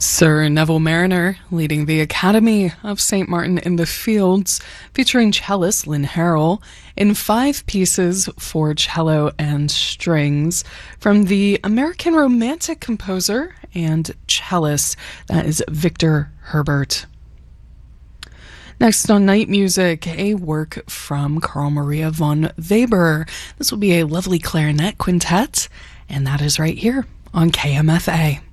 Sir Neville Mariner leading the Academy of St. Martin in the Fields, featuring cellist Lynn Harrell in 5 pieces for cello and strings from the American Romantic composer and cellist, that is Victor Herbert. Next on Night Music, a work from Carl Maria von Weber. This will be a lovely clarinet quintet, and that is right here on KMFA.